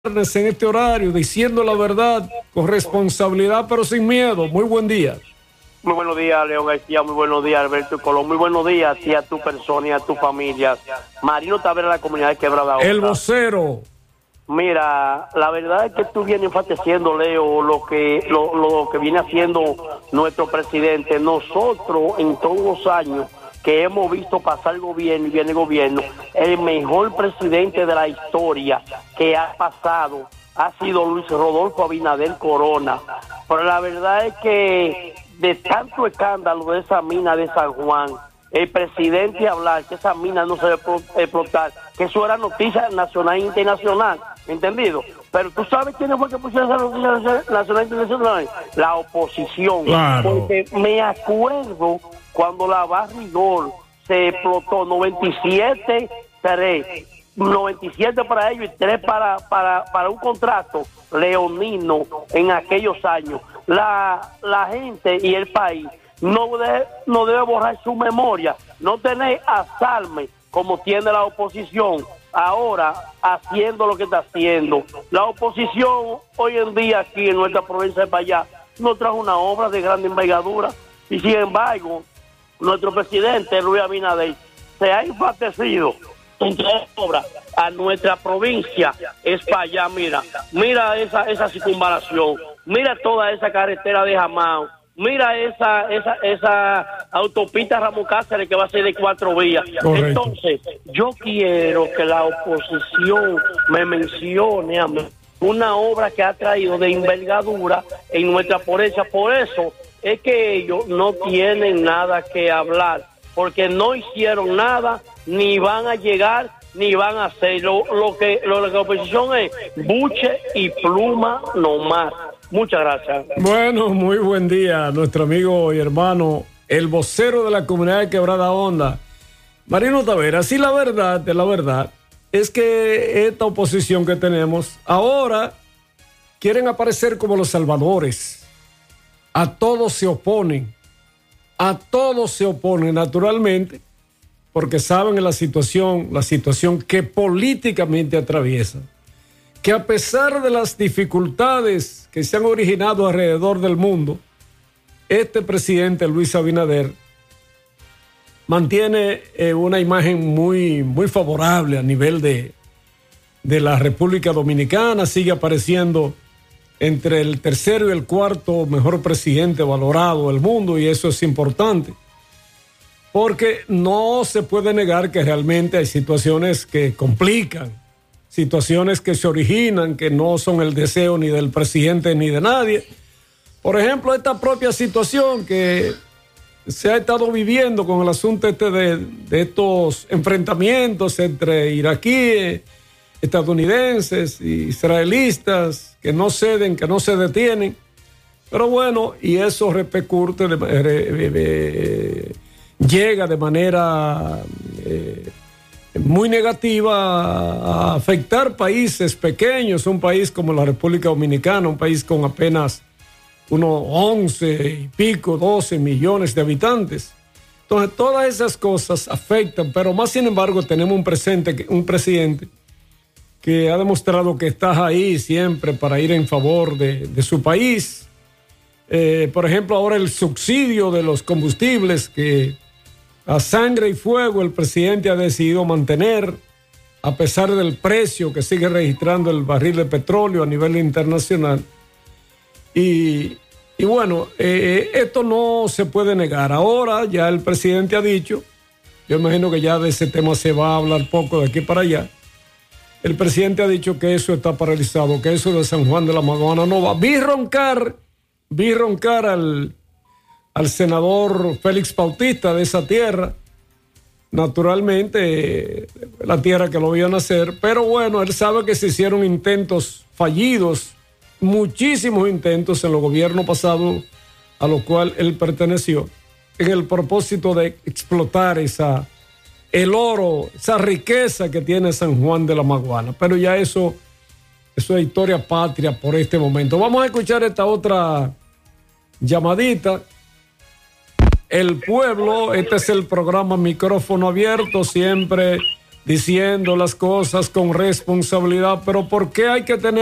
en este horario, diciendo la verdad con responsabilidad, pero sin miedo. Muy buen día. Muy buenos días, León García. Muy buenos días, Alberto Colón. Muy buenos días a ti, a tu persona y a tu familia. Marino Tavera, la comunidad de Quebrada Honda. El vocero. Mira, la verdad es que tú vienes enfateciendo, Leo, lo que viene haciendo nuestro presidente. Nosotros, en todos los años que hemos visto pasar el gobierno y viene el gobierno, el mejor presidente de la historia que ha pasado ha sido Luis Rodolfo Abinader Corona. Pero la verdad es que de tanto escándalo de esa mina de San Juan, el presidente hablar que esa mina no se debe explotar, que eso era noticia nacional e internacional, ¿entendido? Pero tú sabes quién fue que pusieron esa noticia nacional e internacional, la oposición. Claro. Porque me acuerdo cuando la Barrigol se explotó 97 para ellos y 3 para un contrato leonino en aquellos años. La gente y el país no debe borrar su memoria, no tener asalme como tiene la oposición ahora haciendo lo que está haciendo. La oposición hoy en día aquí en nuestra provincia de Payá no trajo una obra de gran envergadura y sin embargo nuestro presidente Luis Abinader se ha enfatecido en traer obras a nuestra provincia. Es para allá, mira esa circunvalación, mira toda esa carretera de Jamao, mira esa autopista Ramón Cáceres que va a ser de 4 vías. Correcto. Entonces, yo quiero que la oposición me mencione a mí una obra que ha traído de envergadura en nuestra provincia. Por eso es que ellos no tienen nada que hablar, porque no hicieron nada, ni van a llegar, ni van a hacer. Lo que la oposición es buche y pluma nomás. Muchas gracias. Bueno, muy buen día, nuestro amigo y hermano, el vocero de la comunidad de Quebrada Honda, Marino Tavera. Sí, la verdad es que esta oposición que tenemos ahora quieren aparecer como los salvadores. A todos se oponen, naturalmente, porque saben la situación que políticamente atraviesa, que a pesar de las dificultades que se han originado alrededor del mundo, este presidente Luis Abinader mantiene una imagen muy, muy favorable a nivel de la República Dominicana, sigue apareciendo entre el tercero y el cuarto mejor presidente valorado del mundo, y eso es importante, porque no se puede negar que realmente hay situaciones que complican, situaciones que se originan, que no son el deseo ni del presidente ni de nadie. Por ejemplo, esta propia situación que se ha estado viviendo con el asunto de estos enfrentamientos entre iraquíes, estadounidenses y israelitas que no ceden, que no se detienen. Pero bueno, y eso repercute, llega de manera muy negativa a afectar países pequeños, un país como la República Dominicana, un país con apenas unos 11 y pico, 12 millones de habitantes. Entonces, todas esas cosas afectan, pero más sin embargo tenemos un presidente que ha demostrado que está ahí siempre para ir en favor de su país. Por ejemplo, ahora el subsidio de los combustibles que a sangre y fuego el presidente ha decidido mantener a pesar del precio que sigue registrando el barril de petróleo a nivel internacional. Y bueno, esto no se puede negar. Ahora ya el presidente ha dicho, yo imagino que ya de ese tema se va a hablar poco de aquí para allá. El presidente ha dicho que eso está paralizado, que eso de San Juan de la Maguana no va. Vi roncar al senador Félix Bautista de esa tierra, naturalmente la tierra que lo vio nacer, pero bueno, él sabe que se hicieron intentos fallidos, muchísimos intentos en los gobiernos pasados a los cuales él perteneció, en el propósito de explotar el oro, esa riqueza que tiene San Juan de la Maguana. Pero ya eso es historia patria por este momento. Vamos a escuchar esta otra llamadita. El pueblo, este es el programa Micrófono Abierto, siempre diciendo las cosas con responsabilidad, pero ¿por qué hay que tener